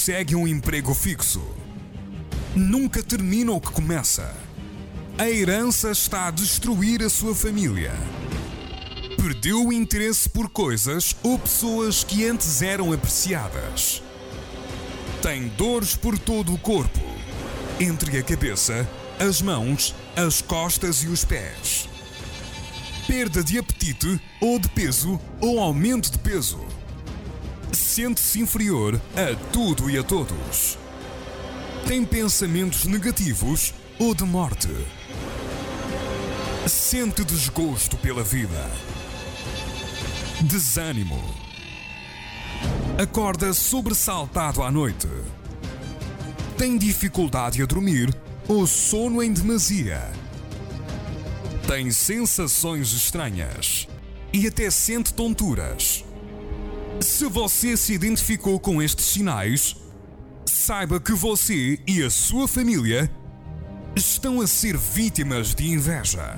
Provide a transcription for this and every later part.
consegue um emprego fixo. Nunca termina o que começa. A herança está a destruir a sua família. Perdeu o interesse por coisas ou pessoas que antes eram apreciadas. Tem dores por todo o corpo, entre a cabeça, as mãos, as costas e os pés. Perda de apetite ou de peso ou aumento de peso. Sente-se inferior a tudo e a todos. Tem pensamentos negativos ou de morte. Sente desgosto pela vida. Desânimo. Acorda sobressaltado à noite. Tem dificuldade a dormir ou sono em demasia. Tem sensações estranhas e até sente tonturas. Se você se identificou com estes sinais, saiba que você e a sua família estão a ser vítimas de inveja.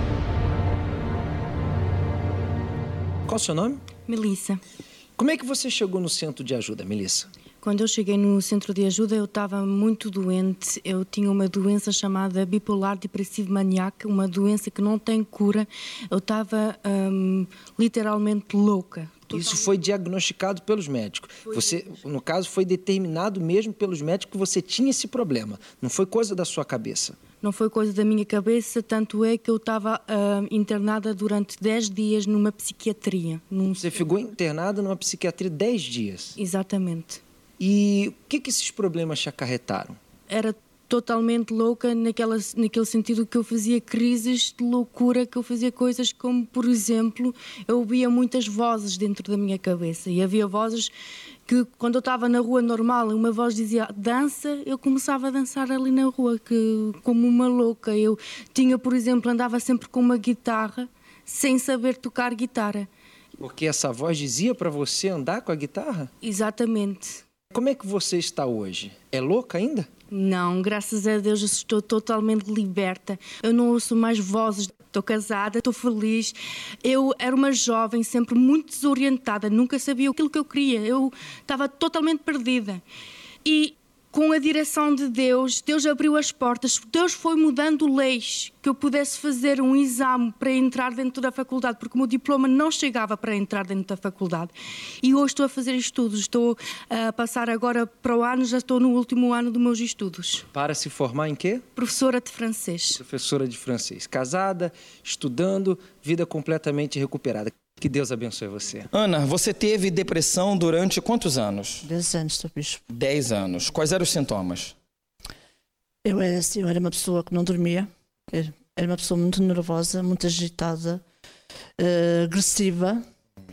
Qual o seu nome? Melissa. Como é que você chegou no centro de ajuda, Melissa? Quando eu cheguei no centro de ajuda, eu estava muito doente. Eu tinha uma doença chamada bipolar depressivo maníaco, uma doença que não tem cura. Eu estava literalmente louca. Isso foi diagnosticado pelos médicos. Você, no caso, foi determinado mesmo pelos médicos que você tinha esse problema. Não foi coisa da sua cabeça. Não foi coisa da minha cabeça, tanto é que eu estava internada durante 10 dias numa psiquiatria. Você ficou internada numa psiquiatria 10 dias? Exatamente. E o que esses problemas te acarretaram? Era totalmente louca naquele sentido que eu fazia crises de loucura, que eu fazia coisas como, por exemplo, eu ouvia muitas vozes dentro da minha cabeça. E havia vozes que, quando eu estava na rua normal, uma voz dizia dança, eu começava a dançar ali na rua, como uma louca. Eu tinha, por exemplo, andava sempre com uma guitarra, sem saber tocar guitarra. Porque essa voz dizia para você andar com a guitarra? Exatamente. Como é que você está hoje? É louca ainda? Não, graças a Deus eu estou totalmente liberta. Eu não ouço mais vozes. Estou casada, estou feliz. Eu era uma jovem sempre muito desorientada, nunca sabia aquilo que eu queria. Eu estava totalmente perdida. E com a direção de Deus, Deus abriu as portas, Deus foi mudando leis que eu pudesse fazer um exame para entrar dentro da faculdade, porque o meu diploma não chegava para entrar dentro da faculdade. E hoje estou a fazer estudos, estou a passar agora para o ano, já estou no último ano dos meus estudos. Para se formar em quê? Professora de francês. Professora de francês. Casada, estudando, vida completamente recuperada. Que Deus abençoe você. Ana, você teve depressão durante quantos anos? 10 anos, Sr. Bispo. 10 anos. Quais eram os sintomas? Eu era uma pessoa que não dormia, era uma pessoa muito nervosa, muito agitada, agressiva.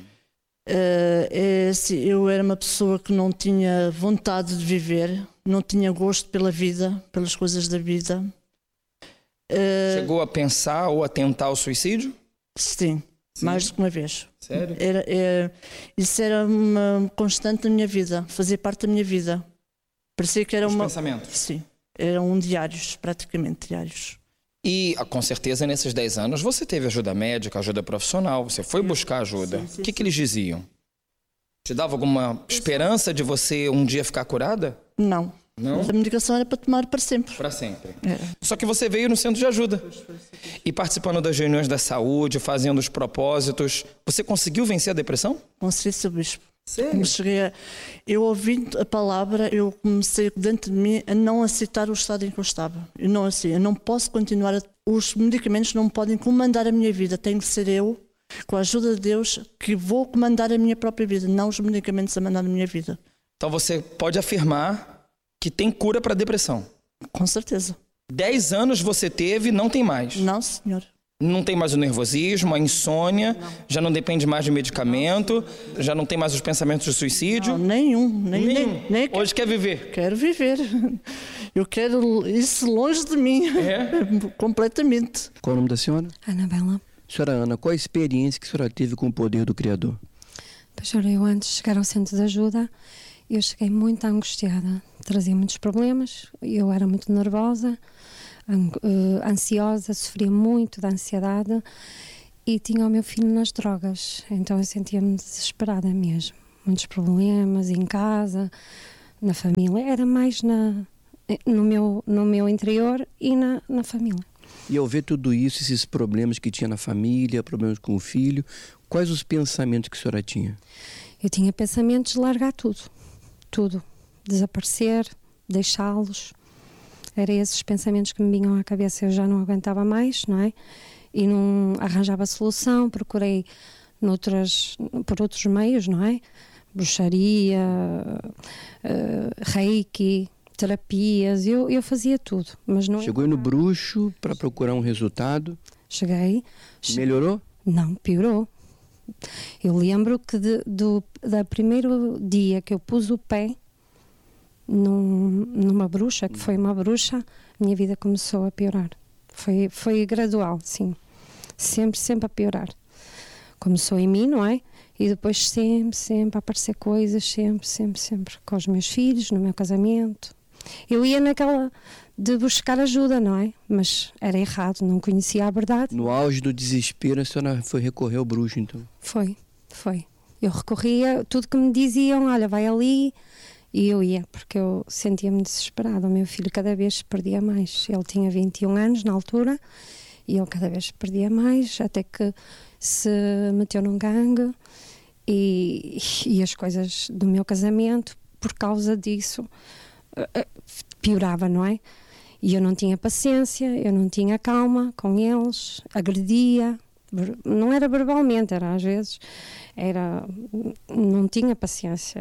Eu era uma pessoa que não tinha vontade de viver, não tinha gosto pela vida, pelas coisas da vida. Chegou a pensar ou a tentar o suicídio? Sim. Mais do que uma vez. Sério? Isso era uma constante na minha vida, fazia parte da minha vida. Parecia que era Os pensamentos? Sim, eram diários, praticamente diários. E, com certeza, nesses 10 anos, você teve ajuda médica, ajuda profissional, você foi buscar ajuda. Sim, o que eles diziam? Te dava alguma esperança de você um dia ficar curada? Não. Não? A medicação era para tomar para sempre. Para sempre. Era. Só que você veio no centro de ajuda. E participando das reuniões da saúde, fazendo os propósitos, você conseguiu vencer a depressão? Consegui, Sr. Bispo. Sério? Eu ouvindo a palavra, eu comecei dentro de mim a não aceitar o estado em que eu estava. Eu não posso continuar, os medicamentos não podem comandar a minha vida, tenho que ser eu, com a ajuda de Deus, que vou comandar a minha própria vida, não os medicamentos a mandar a minha vida. Então você pode afirmar que tem cura para a depressão? Com certeza. 10 anos você teve, não tem mais? Não, senhor. Não tem mais o nervosismo, a insônia, não. Já não depende mais de medicamento, não. Já não tem mais os pensamentos de suicídio? Não, nenhum. Nem Hoje quer viver? Quero viver. Eu quero isso longe de mim. Completamente. Qual o nome da senhora? Anabela. Senhora Ana, qual a experiência que a senhora teve com o poder do Criador? Pastor, eu antes de chegar ao centro de ajuda, eu cheguei muito angustiada. Trazia muitos problemas, eu era muito nervosa, ansiosa, sofria muito de ansiedade e tinha o meu filho nas drogas, então eu sentia-me desesperada mesmo. Muitos problemas em casa, na família, era mais no meu interior e na família. E ao ver tudo isso, esses problemas que tinha na família, problemas com o filho, quais os pensamentos que a senhora tinha? Eu tinha pensamentos de largar tudo, desaparecer, deixá-los. Eram esses pensamentos que me vinham à cabeça. Eu já não aguentava mais, não é? E não arranjava solução, procurei por outros meios, não é? Bruxaria, reiki, terapias, eu fazia tudo. Mas não. Chegou no bruxo para procurar um resultado? Cheguei. Melhorou? Não, piorou. Eu lembro que do primeiro dia que eu pus o pé numa bruxa, que foi uma bruxa, minha vida começou a piorar. Foi gradual, sim. Sempre a piorar. Começou em mim, não é? E depois sempre a aparecer coisas, sempre. Com os meus filhos, no meu casamento. Eu ia naquela de buscar ajuda, não é? Mas era errado, não conhecia a verdade. No auge do desespero, a senhora foi recorrer ao bruxo, então? Foi. Eu recorria, tudo que me diziam, olha, vai ali, e eu ia, porque eu sentia-me desesperada. O meu filho cada vez perdia mais. Ele tinha 21 anos na altura, e ele cada vez perdia mais, até que se meteu num gangue, e as coisas do meu casamento, por causa disso, piorava, não é? E eu não tinha paciência, eu não tinha calma com eles, agredia, não era verbalmente, era às vezes, não tinha paciência,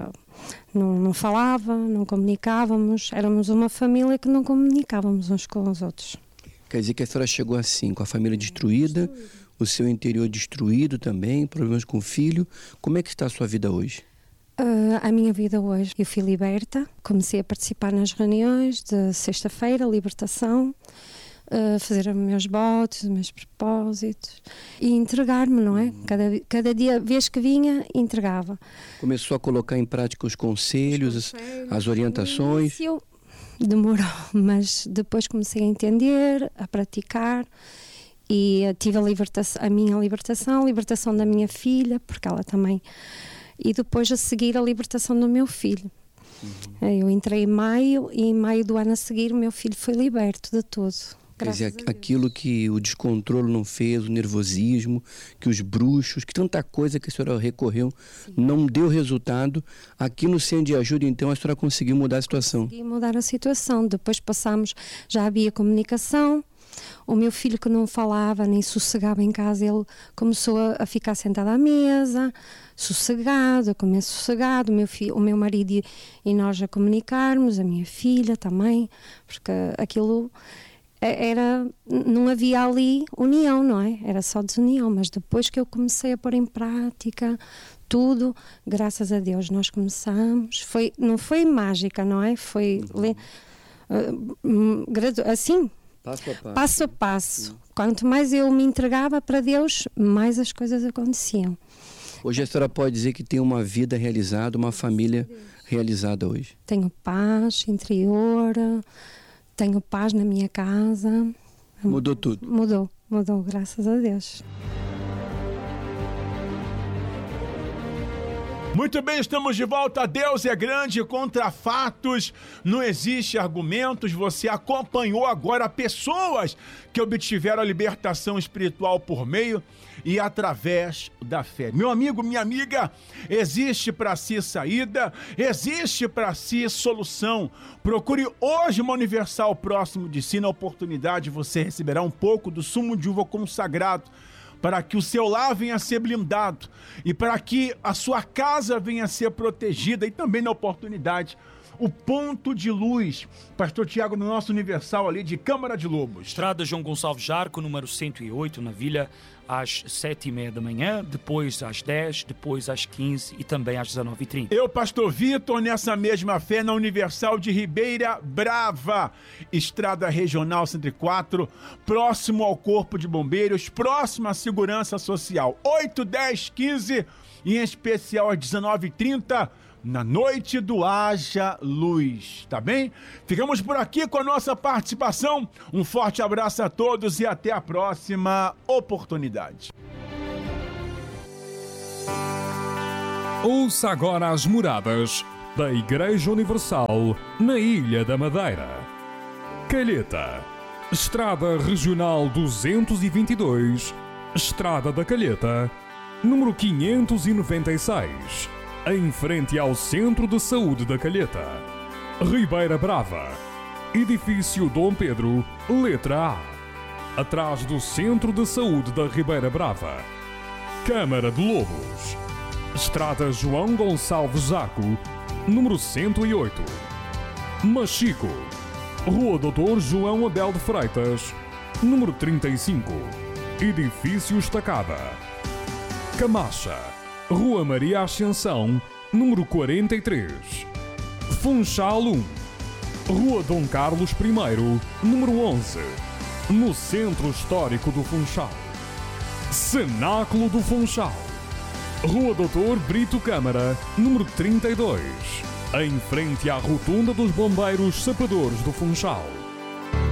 não falava, não comunicávamos, éramos uma família que não comunicávamos uns com os outros. Quer dizer que a senhora chegou assim, com a família destruída, o seu interior destruído também, problemas com o filho. Como é que está a sua vida hoje? A minha vida hoje, eu fui liberta, comecei a participar nas reuniões de sexta-feira, libertação, fazer os meus votos, os meus propósitos e entregar-me, não é? Cada dia, vez que vinha, entregava. Começou a colocar em prática os conselhos, as orientações? Demorou, mas depois comecei a entender, a praticar e tive a minha libertação, a libertação da minha filha, porque ela também... E depois a seguir a libertação do meu filho. Eu entrei em maio e em maio do ano a seguir o meu filho foi liberto de tudo. Quer dizer, aquilo que o descontrole não fez, o nervosismo, que os bruxos, que tanta coisa que a senhora recorreu, não deu resultado. Aqui no Centro de Ajuda, então, a senhora conseguiu mudar a situação. Consegui mudar a situação. Depois já havia comunicação. O meu filho, que não falava nem sossegava em casa, ele começou a ficar sentado à mesa, sossegado, a comer sossegado. O meu marido e nós a comunicarmos, a minha filha também, porque aquilo não havia ali união, não é? Era só desunião, mas depois que eu comecei a pôr em prática tudo, graças a Deus, nós começamos. Não foi mágica, não é? Foi assim. Passo a passo. Quanto mais eu me entregava para Deus, mais as coisas aconteciam. Hoje a senhora pode dizer que tem uma vida realizada, uma família realizada hoje? Tenho paz interior, tenho paz na minha casa. Mudou tudo? Mudou, graças a Deus. Muito bem, estamos de volta. Deus é grande contra fatos, não existe argumentos. Você acompanhou agora pessoas que obtiveram a libertação espiritual por meio e através da fé. Meu amigo, minha amiga, existe para si saída, existe para si solução. Procure hoje uma Universal próximo de si. Na oportunidade você receberá um pouco do sumo de uva consagrado, para que o seu lar venha a ser blindado e para que a sua casa venha a ser protegida, e também na oportunidade o ponto de luz, Pastor Tiago, no nosso Universal ali de Câmara de Lobos. Estrada João Gonçalves Jarco, número 108, na Vila, às 7h30 da manhã, depois às 10, depois às 15 e também às 19h30. Eu, Pastor Vitor, nessa mesma fé, na Universal de Ribeira Brava, Estrada Regional 104, próximo ao Corpo de Bombeiros, próximo à Segurança Social, 8, 10, 15 e em especial às 19h30, na noite do Haja Luz, tá bem? Ficamos por aqui com a nossa participação. Um forte abraço a todos e até a próxima oportunidade. Ouça agora as moradas da Igreja Universal na Ilha da Madeira. Calheta, Estrada Regional 222, Estrada da Calheta, número 596, em frente ao Centro de Saúde da Calheta. Ribeira Brava, Edifício Dom Pedro, letra A, atrás do Centro de Saúde da Ribeira Brava. Câmara de Lobos, Estrada João Gonçalves Zaco, número 108. Machico, Rua Doutor João Abel de Freitas, número 35, Edifício Estacada. Camacha, Rua Maria Ascensão, número 43. Funchal 1, Rua Dom Carlos I, número 11, no Centro Histórico do Funchal. Cenáculo do Funchal, Rua Doutor Brito Câmara, número 32, em frente à Rotunda dos Bombeiros Sapadores do Funchal.